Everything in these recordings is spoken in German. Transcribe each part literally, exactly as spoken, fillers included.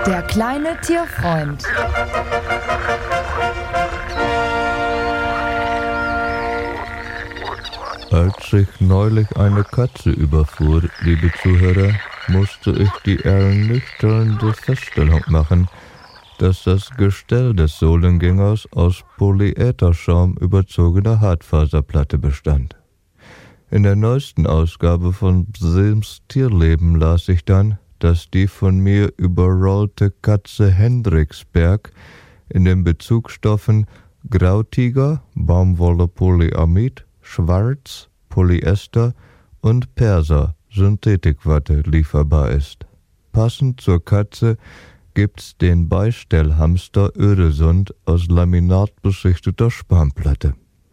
Der kleine Tierfreund. Als ich neulich eine Katze überfuhr, liebe Zuhörer, musste ich die ernüchternde Feststellung machen, dass das Gestell des Sohlengängers aus Polyätherschaum überzogener Hartfaserplatte bestand. In der neuesten Ausgabe von Bsims Tierleben las ich dann, dass die von mir überrollte Katze Hendricksberg in den Bezugsstoffen Grautiger, Baumwolle Polyamid, Schwarz, Polyester und Perser, Synthetikwatte, lieferbar ist. Passend zur Katze gibt's den Beistellhamster Öresund aus laminatbeschichteter Spanplatte.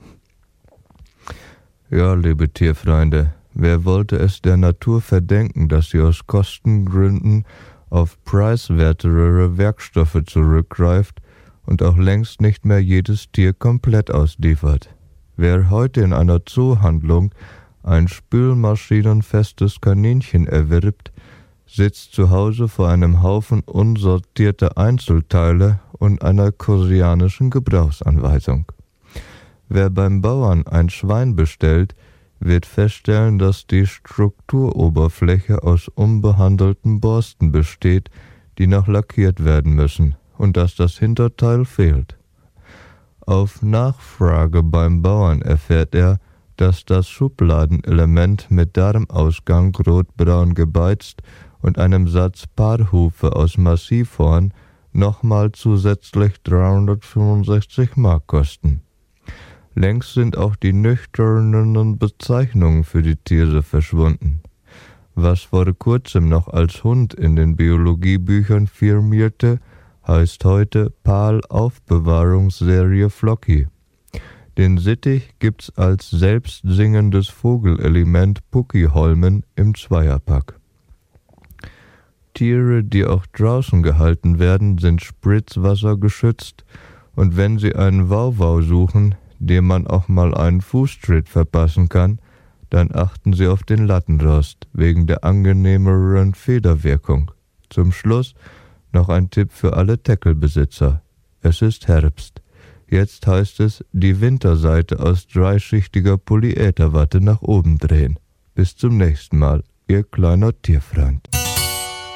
Ja, liebe Tierfreunde, wer wollte es der Natur verdenken, dass sie aus Kostengründen auf preiswertere Werkstoffe zurückgreift und auch längst nicht mehr jedes Tier komplett ausliefert? Wer heute in einer Zoohandlung ein spülmaschinenfestes Kaninchen erwirbt, sitzt zu Hause vor einem Haufen unsortierter Einzelteile und einer koreanischen Gebrauchsanweisung. Wer beim Bauern ein Schwein bestellt, wird feststellen, dass die Strukturoberfläche aus unbehandelten Borsten besteht, die noch lackiert werden müssen, und dass das Hinterteil fehlt. Auf Nachfrage beim Bauern erfährt er, dass das Schubladenelement mit Darmausgang rotbraun gebeizt und einem Satz Paarhufe aus Massivhorn nochmal zusätzlich dreihundertfünfundsechzig Mark kosten. Längst sind auch die nüchternen Bezeichnungen für die Tiere verschwunden. Was vor kurzem noch als Hund in den Biologiebüchern firmierte, heißt heute Pal-Aufbewahrungsserie Flocky. Den Sittich gibt's als selbstsingendes Vogelelement Puckiholmen im Zweierpack. Tiere, die auch draußen gehalten werden, sind spritzwassergeschützt, und wenn sie einen Wauwau suchen, dem man auch mal einen Fußtritt verpassen kann, dann achten sie auf den Lattenrost wegen der angenehmeren Federwirkung. Zum Schluss noch ein Tipp für alle Tackelbesitzer. Es ist Herbst. Jetzt heißt es, die Winterseite aus dreischichtiger Polyätherwatte nach oben drehen. Bis zum nächsten Mal, Ihr kleiner Tierfreund.